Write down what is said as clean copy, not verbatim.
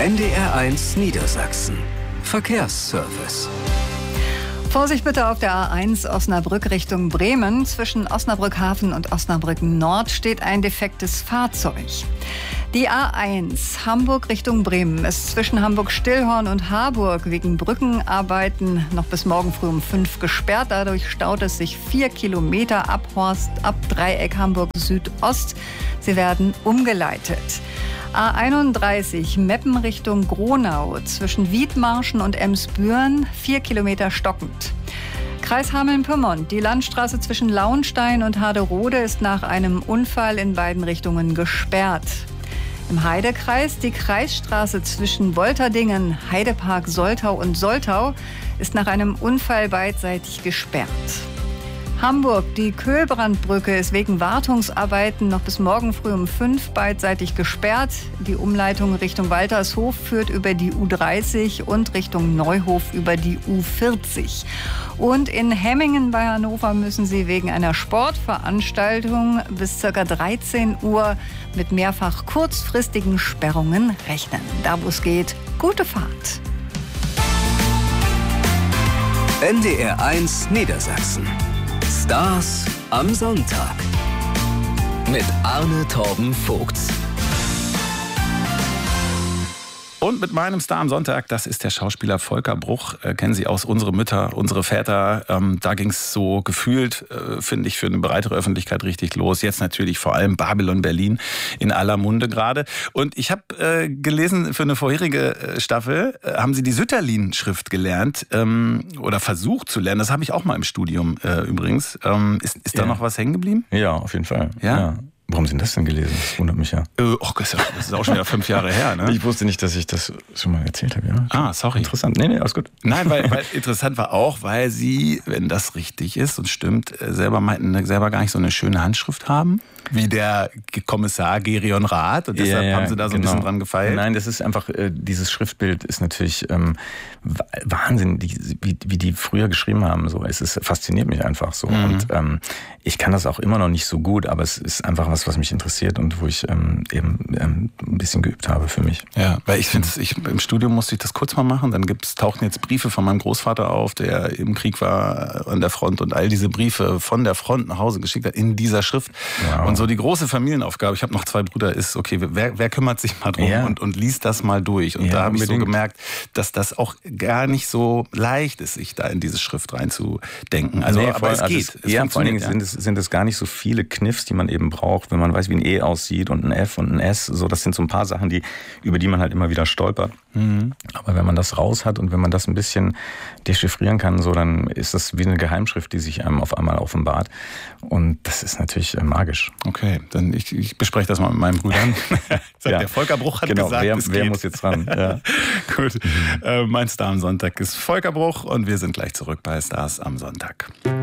NDR1 Niedersachsen. Verkehrsservice. Vorsicht bitte auf der A1 Osnabrück Richtung Bremen. Zwischen Osnabrück Hafen und Osnabrück Nord steht ein defektes Fahrzeug. Die A1 Hamburg Richtung Bremen ist zwischen Hamburg-Stillhorn und Harburg wegen Brückenarbeiten noch bis morgen früh um 5 gesperrt. Dadurch staut es sich 4 Kilometer ab Horst, ab Dreieck Hamburg Südost. Sie werden umgeleitet. A31 Meppen Richtung Gronau zwischen Wiedmarschen und Emsbüren 4 Kilometer stockend. Kreis Hameln-Pyrmont. Die Landstraße zwischen Lauenstein und Haderode ist nach einem Unfall in beiden Richtungen gesperrt. Im Heidekreis die Kreisstraße zwischen Wolterdingen, Heidepark Soltau und Soltau ist nach einem Unfall beidseitig gesperrt. Hamburg, die Köhlbrandbrücke ist wegen Wartungsarbeiten noch bis morgen früh um 5 beidseitig gesperrt. Die Umleitung Richtung Waltershof führt über die U30 und Richtung Neuhof über die U40. Und in Hemmingen bei Hannover müssen Sie wegen einer Sportveranstaltung bis ca. 13 Uhr mit mehrfach kurzfristigen Sperrungen rechnen. Da wo es geht, gute Fahrt. NDR1 Niedersachsen. Stars am Sonntag mit Arne Torben Vogts. Und mit meinem Star am Sonntag, das ist der Schauspieler Volker Bruch. Kennen Sie aus Unsere Mütter, unsere Väter. Da ging es so gefühlt, finde ich, für eine breitere Öffentlichkeit richtig los. Jetzt natürlich vor allem Babylon Berlin in aller Munde gerade. Und ich habe gelesen, für eine vorherige Staffel haben Sie die Sütterlin-Schrift gelernt oder versucht zu lernen. Das habe ich auch mal im Studium übrigens. Ist da noch was hängen geblieben? Ja, auf jeden Fall. Ja. Warum sind das denn gelesen? Das wundert mich ja. Das ist auch schon wieder 5 Jahre her, ne? Ich wusste nicht, dass ich das schon mal erzählt habe, ja. Ah, sorry. Interessant. Nee, alles gut. Nein, weil interessant war auch, weil Sie, wenn das richtig ist und stimmt, selber meinten, selber gar nicht so eine schöne Handschrift haben, wie der Kommissar Gerion Rath. Und deshalb haben Sie da so ein bisschen dran gefeilt. Nein, das ist einfach, dieses Schriftbild ist natürlich Wahnsinn, wie die früher geschrieben haben. So, fasziniert mich einfach so. Mhm. Und ich kann das auch immer noch nicht so gut, aber es ist einfach was mich interessiert und wo ich eben ein bisschen geübt habe für mich. Ja, weil ich finde, im Studium musste ich das kurz mal machen. Dann tauchten jetzt Briefe von meinem Großvater auf, der im Krieg war an der Front und all diese Briefe von der Front nach Hause geschickt hat in dieser Schrift. Wow. Und so die große Familienaufgabe, ich habe noch 2 Brüder, ist, okay, wer kümmert sich mal drum und liest das mal durch. Und da habe ich so gemerkt, dass das auch gar nicht so leicht ist, sich da in diese Schrift reinzudenken. Also, aber es geht. Vor allen Dingen sind es gar nicht so viele Kniffs, die man eben braucht, wenn man weiß, wie ein E aussieht und ein F und ein S. So, das sind so ein paar Sachen, über die man halt immer wieder stolpert. Mhm. Aber wenn man das raus hat und wenn man das ein bisschen dechiffrieren kann, so, dann ist das wie eine Geheimschrift, die sich einem auf einmal offenbart. Und das ist natürlich magisch. Okay, dann ich bespreche das mal mit meinen Brüdern. Der Volker Bruch hat gesagt, wer muss jetzt ran? Ja. Gut. Mein Star am Sonntag ist Volker Bruch und wir sind gleich zurück bei Stars am Sonntag.